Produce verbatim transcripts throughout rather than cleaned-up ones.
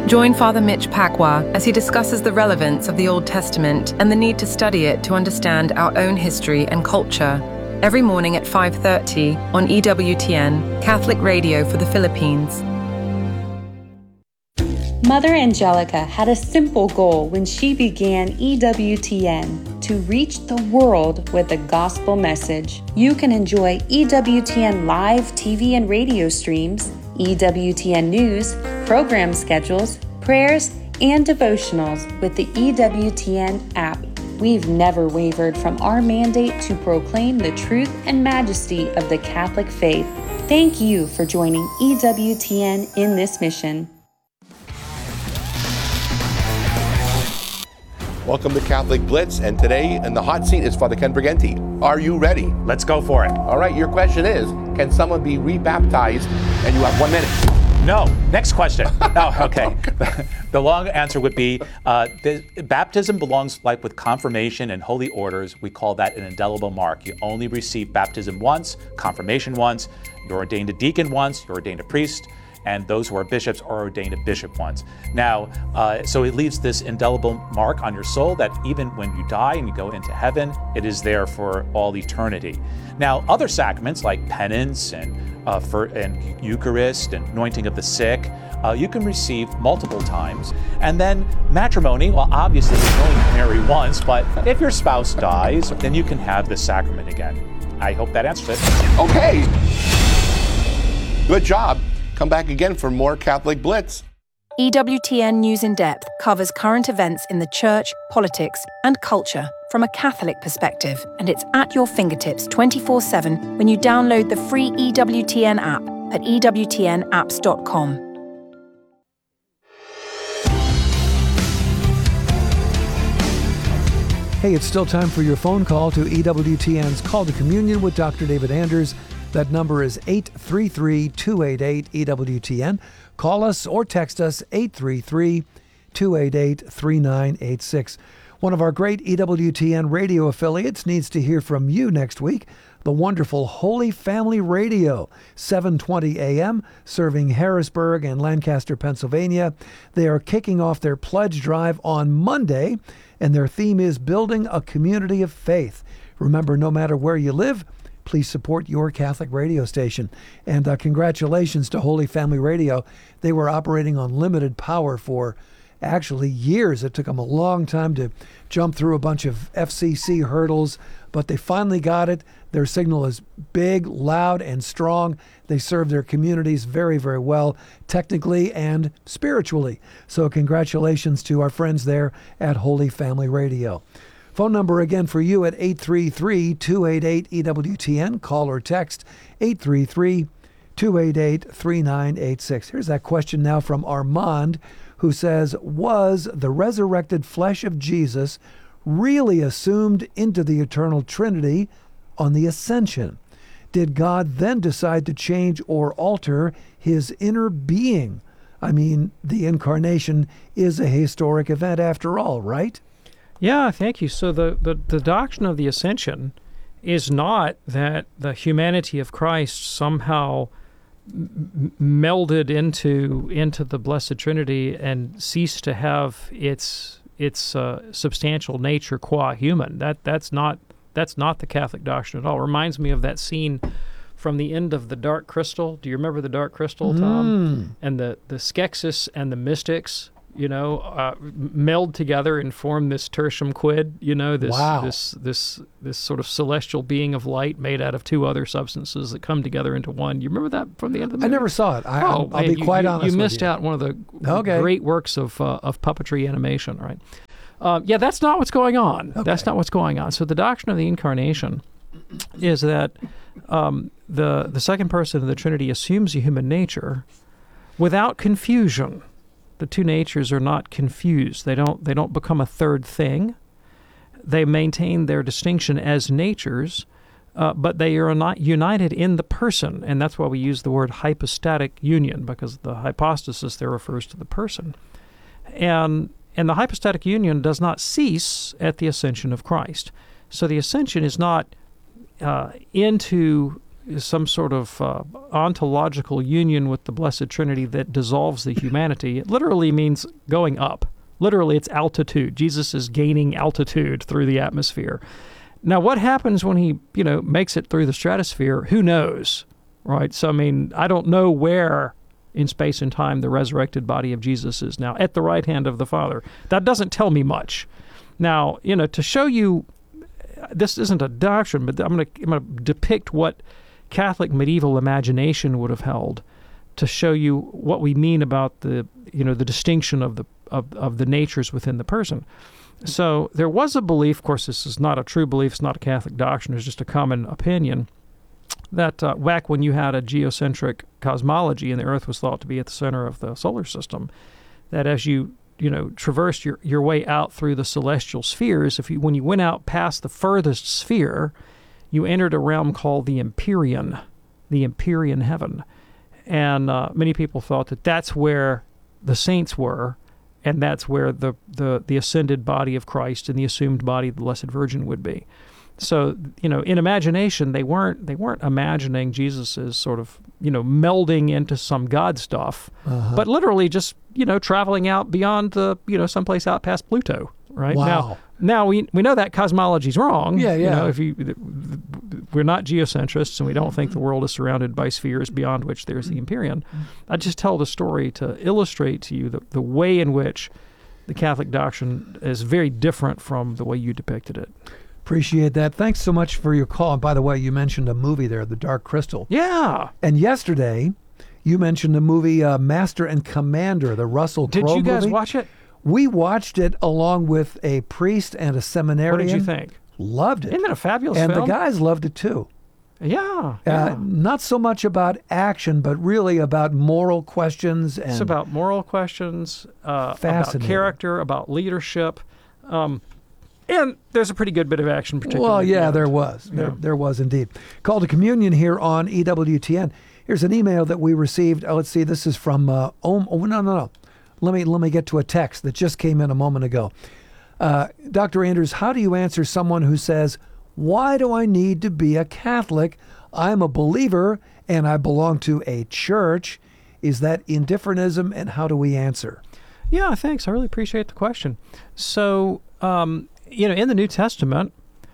Join Father Mitch Pacwa as he discusses the relevance of the Old Testament and the need to study it to understand our own history and culture. Every morning at five thirty on E W T N, Catholic Radio for the Philippines. Mother Angelica had a simple goal when she began E W T N: to reach the world with the gospel message. You can enjoy E W T N live T V and radio streams, E W T N news, program schedules, prayers, and devotionals with the E W T N app. We've never wavered from our mandate to proclaim the truth and majesty of the Catholic faith. Thank you for joining E W T N in this mission. Welcome to Catholic Blitz, and today in the hot seat is Father Ken Briganti. Are you ready? Let's go for it. All right, your question is, can someone be rebaptized? And you have one minute. No. Next question. Oh, okay. The, the long answer would be, uh, the, baptism belongs like with confirmation and holy orders. We call that an indelible mark. You only receive baptism once, confirmation once, you're ordained a deacon once, you're ordained a priest, and those who are bishops are ordained a bishop once. Now, uh, so it leaves this indelible mark on your soul that even when you die and you go into heaven, it is there for all eternity. Now, other sacraments like penance and uh, for and Eucharist and anointing of the sick, uh, you can receive multiple times. And then matrimony, well, obviously you can only marry once, but if your spouse dies, then you can have the sacrament again. I hope that answers it. Okay. Good job. Come back again for more Catholic Blitz. E W T N News in Depth covers current events in the church, politics, and culture from a Catholic perspective, and it's at your fingertips twenty-four seven when you download the free E W T N app at e w t n apps dot com. Hey, it's still time for your phone call to E W T N's Call to Communion with Doctor David Anders. That number is eight three three, two eight eight, E W T N. Call us or text us eight three three, two eight eight, three nine eight six. One of our great E W T N radio affiliates needs to hear from you next week. The wonderful Holy Family Radio, seven twenty a.m., serving Harrisburg and Lancaster, Pennsylvania. They are kicking off their pledge drive on Monday, and their theme is Building a Community of Faith. Remember, no matter where you live, please support your Catholic radio station. And uh, congratulations to Holy Family Radio. They were operating on limited power for actually years. It took them a long time to jump through a bunch of F C C hurdles, but they finally got it. Their signal is big, loud, and strong. They serve their communities very, very well, technically and spiritually. So congratulations to our friends there at Holy Family Radio. Phone number again for you at eight three three, two eight eight, E W T N. Call or text eight three three, two eight eight, three nine eight six. Here's that question now from Armand, who says, was the resurrected flesh of Jesus really assumed into the eternal Trinity on the Ascension? Did God then decide to change or alter his inner being? I mean, the incarnation is a historic event after all, right? Yeah, thank you. So the, the, the doctrine of the Ascension is not that the humanity of Christ somehow m- melded into into the Blessed Trinity and ceased to have its its uh, substantial nature qua human. That that's not that's not the Catholic doctrine at all. It reminds me of that scene from the end of the Dark Crystal. Do you remember the Dark Crystal, Tom? Mm. And the the Skeksis and the mystics, you know, uh, meld together and form this tertium quid, you know, this wow. this this this sort of celestial being of light made out of two other substances that come together into one. You remember that from the end of the movie? I never saw it. I, oh, I'll, I'll man, be quite you, honest You missed with you. out one of the okay. great works of uh, of puppetry animation, right? Um, yeah, that's not what's going on. Okay. That's not what's going on. So the doctrine of the Incarnation is that um, the the second person of the Trinity assumes a human nature without confusion. The two natures are not confused. They don't they don't become a third thing. They maintain their distinction as natures, uh, but they are not united in the person, and that's why we use the word hypostatic union, because the hypostasis there refers to the person. And and the hypostatic union does not cease at the ascension of Christ. So the ascension is not uh, into some sort of uh, ontological union with the Blessed Trinity that dissolves the humanity. It literally means going up. Literally, it's altitude. Jesus is gaining altitude through the atmosphere. Now, what happens when he, you know, makes it through the stratosphere? Who knows, right? So, I mean, I don't know where in space and time the resurrected body of Jesus is now, at the right hand of the Father. That doesn't tell me much. Now, you know, to show you, this isn't a doctrine, but I'm going to I'm going to depict what Catholic medieval imagination would have held to show you what we mean about the, you know, the distinction of the of, of the natures within the person. So there was a belief, of course, this is not a true belief, it's not a Catholic doctrine, it's just a common opinion, that uh, back when you had a geocentric cosmology and the Earth was thought to be at the center of the solar system, that as you you know, traversed your, your way out through the celestial spheres, if you when you went out past the furthest sphere, you entered a realm called the Empyrean, the Empyrean heaven. And uh, many people thought that that's where the saints were, and that's where the, the, the ascended body of Christ and the assumed body of the Blessed Virgin would be. So, you know, in imagination, they weren't they weren't imagining Jesus as sort of, you know, melding into some God stuff, uh-huh. but literally just, you know, traveling out beyond the, you know, someplace out past Pluto, right? Wow. Now, now we we know that cosmology's wrong. Yeah, yeah. You know, if you, we're not geocentrists, and we don't think the world is surrounded by spheres beyond which there's the Empyrean. I just tell the story to illustrate to you the, the way in which the Catholic doctrine is very different from the way you depicted it. Appreciate that. Thanks so much for your call. And by the way, you mentioned a movie there, The Dark Crystal. Yeah. And yesterday, you mentioned the movie uh, Master and Commander, the Russell Crowe movie. Did you guys watch it? We watched it along with a priest and a seminarian. What did you think? Loved it. Isn't it a fabulous and film? And the guys loved it too. Yeah, yeah. Uh, not so much about action, but really about moral questions. And it's about moral questions, uh, about character, about leadership. Um, and there's a pretty good bit of action, particularly. Well, yeah, there was. There, yeah. there was indeed. Call to Communion here on E W T N. Here's an email that we received. Oh, let's see. This is from, uh, oh, oh, no, no, no. Let me, let me get to a text that just came in a moment ago. Uh, Doctor Anders, how do you answer someone who says, why do I need to be a Catholic? I'm a believer and I belong to a church. Is that indifferentism, and how do we answer? Yeah, thanks. I really appreciate the question. So, um, you know, in the New Testament,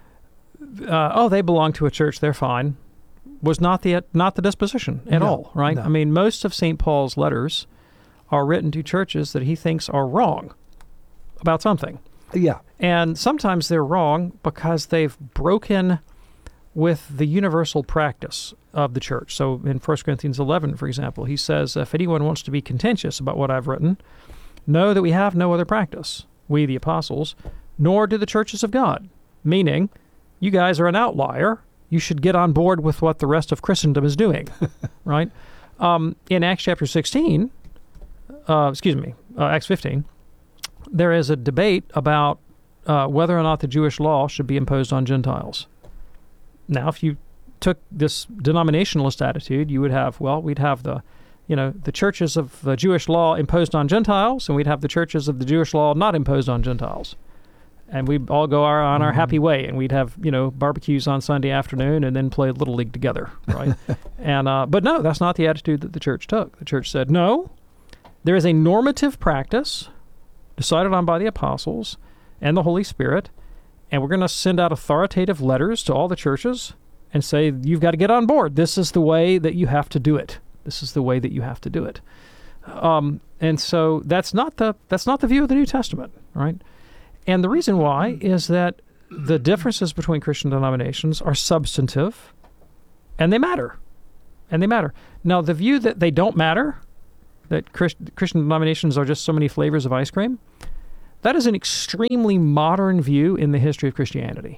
uh, oh, they belong to a church, they're fine, was not the not the disposition at no, all, right? No. I mean, most of Saint Paul's letters are written to churches that he thinks are wrong about something. Yeah. And sometimes they're wrong because they've broken with the universal practice of the church. So in First Corinthians eleven, for example, he says, if anyone wants to be contentious about what I've written, know that we have no other practice, we the apostles, nor do the churches of God. Meaning, you guys are an outlier. You should get on board with what the rest of Christendom is doing, right? Um, in Acts chapter sixteen, uh, excuse me, uh, Acts fifteen, there is a debate about uh, whether or not the Jewish law should be imposed on Gentiles. Now, if you took this denominationalist attitude, you would have, well, we'd have the, you know, the churches of the Jewish law imposed on Gentiles, and we'd have the churches of the Jewish law not imposed on Gentiles. And we'd all go our, on our mm-hmm. happy way, and we'd have, you know, barbecues on Sunday afternoon and then play Little League together, right? and uh, But no, that's not the attitude that the church took. The church said, no, there is a normative practice decided on by the apostles and the Holy Spirit, and we're going to send out authoritative letters to all the churches and say, you've got to get on board. This is the way that you have to do it. This is the way that you have to do it. Um, and so that's not the that's not the view of the New Testament, right? And the reason why is that the differences between Christian denominations are substantive, and they matter. And they matter. Now, the view that they don't matter, that Christ, Christian denominations are just so many flavors of ice cream, that is an extremely modern view in the history of Christianity.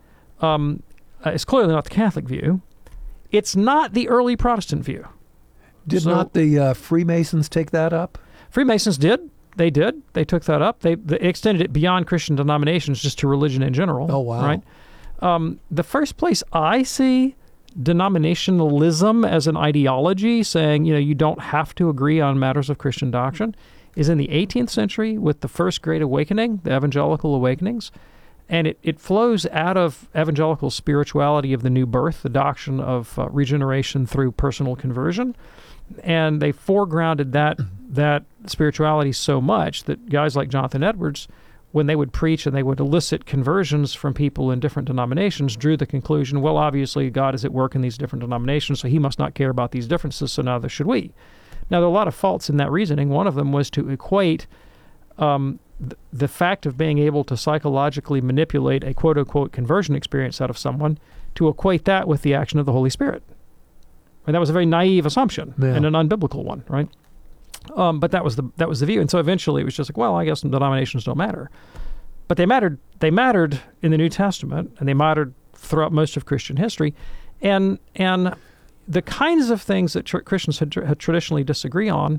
Um, uh, it's clearly not the Catholic view. It's not the early Protestant view. Did so, not the uh, Freemasons take that up? Freemasons did. They did. They took that up. They, they extended it beyond Christian denominations just to religion in general. Oh, wow. Right? Um, the first place I see denominationalism as an ideology saying, you know, you don't have to agree on matters of Christian doctrine is in the eighteenth century with the First Great Awakening, the Evangelical Awakenings. and it, it flows out of evangelical spirituality of the new birth, the doctrine of uh, regeneration through personal conversion. And they foregrounded that that spirituality so much that guys like Jonathan Edwards, when they would preach and they would elicit conversions from people in different denominations, drew the conclusion, well, obviously God is at work in these different denominations, so he must not care about these differences, so neither should we. Now, there are a lot of faults in that reasoning. One of them was to equate um, th- the fact of being able to psychologically manipulate a quote-unquote conversion experience out of someone, to equate that with the action of the Holy Spirit. And that was a very naive assumption Yeah. and an unbiblical one, right? Um, but that was the that was the view, and so eventually it was just like, well, I guess denominations don't matter, but they mattered. They mattered in the New Testament, and they mattered throughout most of Christian history, and and the kinds of things that tr- Christians had, had traditionally disagree on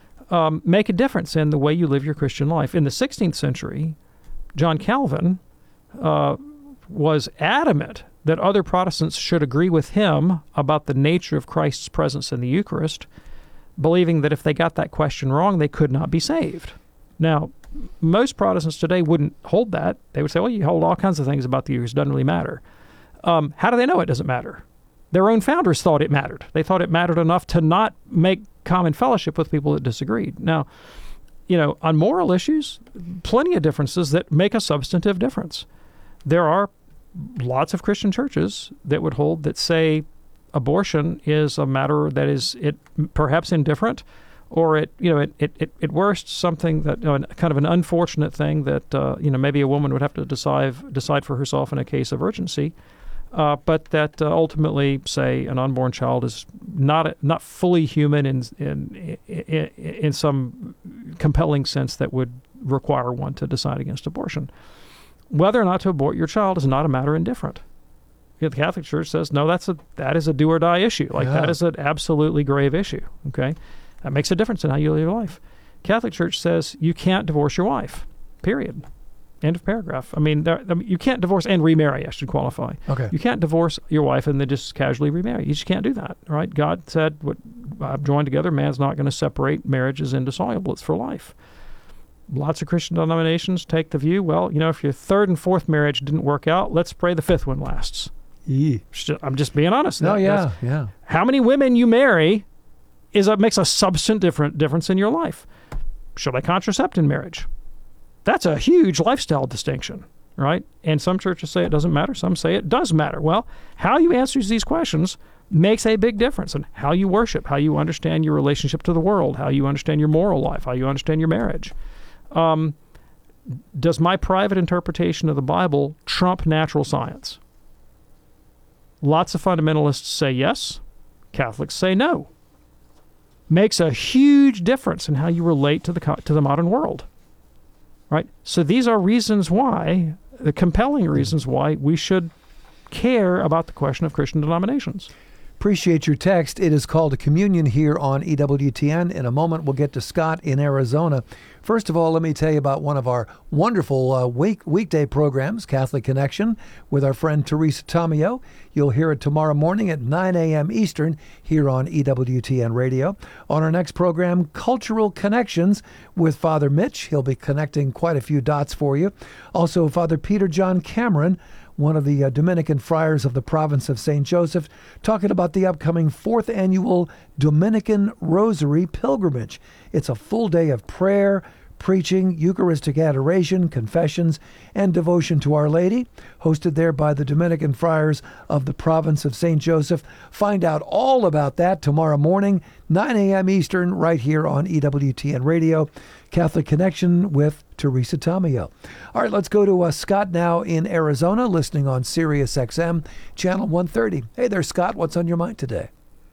um, make a difference in the way you live your Christian life. In the sixteenth century, John Calvin uh, was adamant that other Protestants should agree with him about the nature of Christ's presence in the Eucharist, believing that if they got that question wrong, they could not be saved. Now, most Protestants today wouldn't hold that. They would say, well, you hold all kinds of things about the Eucharist. It doesn't really matter. Um, how do they know it doesn't matter? Their own founders thought it mattered. They thought it mattered enough to not make common fellowship with people that disagreed. Now, you know, on moral issues, plenty of differences that make a substantive difference. There are lots of Christian churches that would hold that say abortion is a matter that is it perhaps indifferent, or it you know it it it, it worst something that you know, kind of an unfortunate thing that uh, you know maybe a woman would have to decide decide for herself in a case of urgency, uh, but that uh, ultimately say an unborn child is not not fully human in in, in in some compelling sense that would require one to decide against abortion. Whether or not to abort your child is not a matter indifferent. The Catholic Church says, no, that's a that is a do or die issue. Like Yeah. that is an absolutely grave issue. Okay, that makes a difference in how you live your life. Catholic Church says you can't divorce your wife. Period. End of paragraph. I mean, there, I mean, you can't divorce and remarry. I should qualify. Okay. You can't divorce your wife and then just casually remarry. You just can't do that. Right? God said, "What I've joined together, man's not going to separate. Marriage is indissoluble. It's for life." Lots of Christian denominations take the view, well, you know, if your third and fourth marriage didn't work out, let's pray the fifth one lasts. Yee. I'm just being honest. No, That- yeah, that's- yeah. How many women you marry is a, makes a substantive different difference in your life. Should I contracept in marriage? That's a huge lifestyle distinction, right? And some churches say it doesn't matter. Some say it does matter. Well, how you answer these questions makes a big difference in how you worship, how you understand your relationship to the world, how you understand your moral life, how you understand your marriage. Um, does my private interpretation of the Bible trump natural science? Lots of fundamentalists say yes. Catholics say no. Makes a huge difference in how you relate to the co- to the modern world, right? So these are reasons why, the compelling reasons why we should care about the question of Christian denominations. Appreciate your text. It is called a communion here on E W T N. In a moment, we'll get to Scott in Arizona. First of all, let me tell you about one of our wonderful uh, week weekday programs, Catholic Connection, with our friend Teresa Tomeo. You'll hear it tomorrow morning at nine a.m. Eastern here on E W T N Radio. On our next program, Cultural Connections with Father Mitch. He'll be connecting quite a few dots for you. Also, Father Peter John Cameron, one of the uh, Dominican friars of the province of Saint Joseph, talking about the upcoming fourth annual Dominican Rosary Pilgrimage. It's a full day of prayer, preaching, Eucharistic adoration, confessions, and devotion to Our Lady, hosted there by the Dominican friars of the province of Saint Joseph. Find out all about that tomorrow morning, nine a.m. Eastern, right here on E W T N Radio. Catholic Connection with Teresa Tomeo. All right, let's go to uh, Scott now in Arizona, listening on Sirius X M, channel one thirty. Hey there, Scott. What's on your mind today?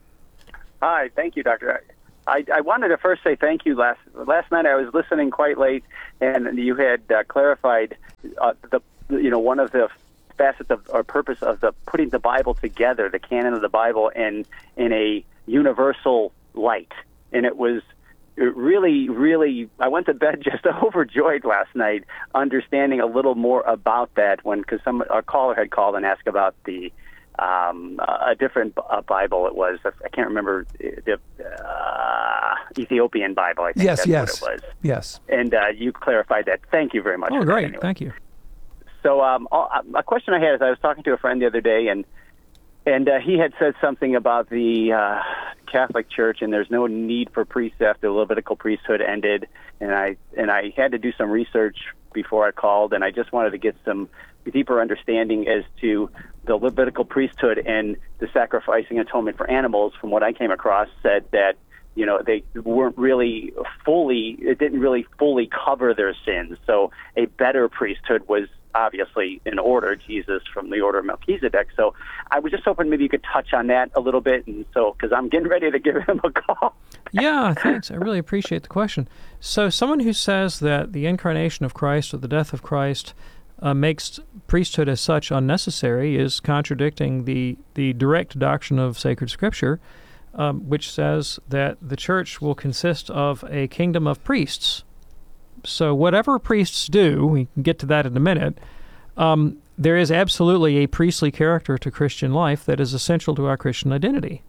Hi, thank you, Doctor I, I wanted to first say thank you. Last last night I was listening quite late, and you had uh, clarified uh, the you know one of the facets of or purpose of the putting the Bible together, the canon of the Bible, in in a universal light, and it was. It really, really, I went to bed just overjoyed last night, understanding a little more about that. When, because some a caller had called and asked about the um, a different uh, Bible. It was I can't remember the uh, Ethiopian Bible. I think Yes, that's yes, what it was. yes. And uh, you clarified that. Thank you very much. Oh, for great. that anyway. Thank you. So um, a question I had is I was talking to a friend the other day, and and uh, he had said something about the uh, Catholic Church, and there's no need for priests after the Levitical priesthood ended. And I and I had to do some research before I called, and I just wanted to get some deeper understanding as to the Levitical priesthood and the sacrificing atonement for animals. From what I came across, said that, you know, they weren't really fully, it didn't really fully cover their sins. So a better priesthood was obviously in order, Jesus from the order of Melchizedek. So I was just hoping maybe you could touch on that a little bit, and so because I'm getting ready to give him a call. Yeah, thanks. I really appreciate the question. So someone who says that the incarnation of Christ or the death of Christ uh, makes priesthood as such unnecessary is contradicting the, the direct doctrine of sacred Scripture, um, which says that the church will consist of a kingdom of priests. So whatever priests do, we can get to that in a minute, um, there is absolutely a priestly character to Christian life that is essential to our Christian identity.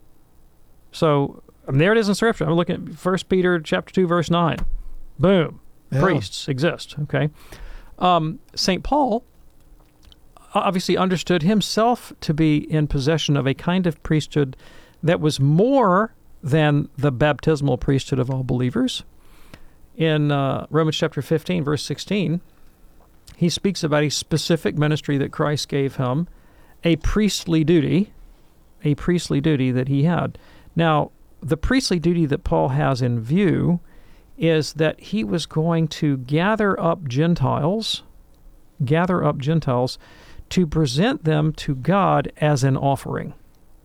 So I mean, there it is in Scripture. I'm looking at First Peter chapter two, verse nine. Boom. Yeah. Priests exist, okay? Um, Saint Paul obviously understood himself to be in possession of a kind of priesthood that was more than the baptismal priesthood of all believers. In uh, Romans chapter fifteen, verse sixteen, he speaks about a specific ministry that Christ gave him, a priestly duty, a priestly duty that he had. Now, the priestly duty that Paul has in view is that he was going to gather up Gentiles, gather up Gentiles to present them to God as an offering.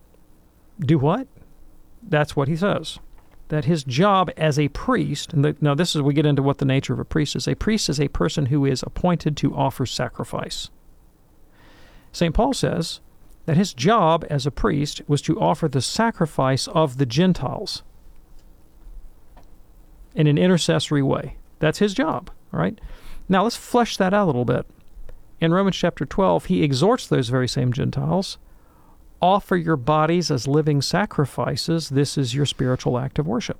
Do what? That's what he says. That his job as a priest, and the, now this is, we get into what the nature of a priest is. A priest is a person who is appointed to offer sacrifice. Saint Paul says that his job as a priest was to offer the sacrifice of the Gentiles in an intercessory way. That's his job, all right? Now let's flesh that out a little bit. In Romans chapter twelve, he exhorts those very same Gentiles, offer your bodies as living sacrifices. This is your spiritual act of worship.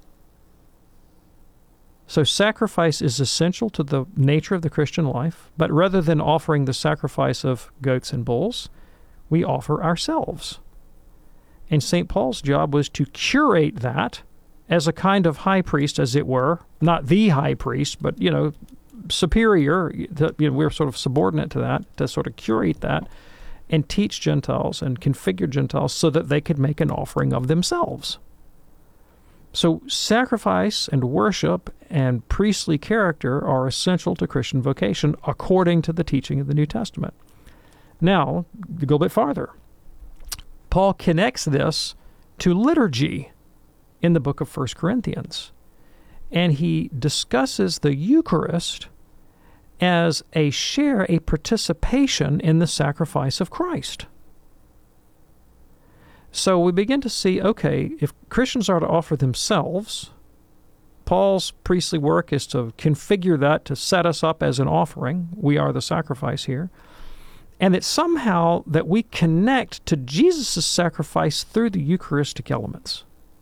So sacrifice is essential to the nature of the Christian life, but rather than offering the sacrifice of goats and bulls, we offer ourselves. And Saint Paul's job was to curate that as a kind of high priest, as it were, not the high priest, but, you know, superior, you know, we're sort of subordinate to that, to sort of curate that, and teach Gentiles and configure Gentiles so that they could make an offering of themselves. So sacrifice and worship and priestly character are essential to Christian vocation according to the teaching of the New Testament. Now, to go a bit farther, Paul connects this to liturgy in the book of First Corinthians, and he discusses the Eucharist as a share, a participation in the sacrifice of Christ. So we begin to see, okay, if Christians are to offer themselves, Paul's priestly work is to configure that, to set us up as an offering. We are the sacrifice here. And that somehow that we connect to Jesus' sacrifice through the Eucharistic elements.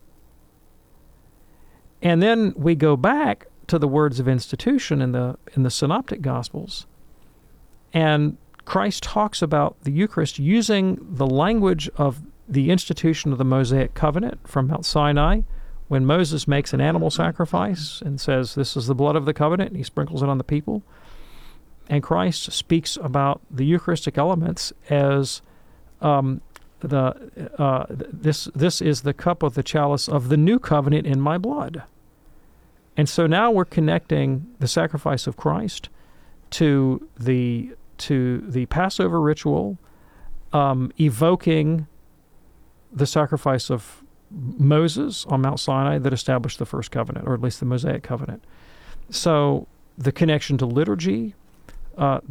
And then we go back to the words of institution in the in the Synoptic Gospels, and Christ talks about the Eucharist using the language of the institution of the Mosaic covenant from Mount Sinai, when Moses makes an animal sacrifice and says, "This is the blood of the covenant," and he sprinkles it on the people. And Christ speaks about the Eucharistic elements as um, the uh, this this is the cup of the chalice of the new covenant in my blood. And so now we're connecting the sacrifice of Christ to the to the Passover ritual, um, evoking the sacrifice of Moses on Mount Sinai that established the first covenant, or at least the Mosaic covenant. So the connection to liturgy, uh,